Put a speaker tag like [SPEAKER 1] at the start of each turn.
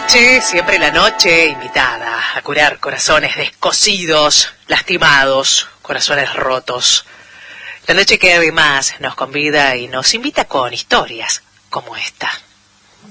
[SPEAKER 1] noche, siempre la noche invitada a curar corazones descosidos, lastimados, corazones rotos. La noche que además nos convida y nos invita con historias como esta.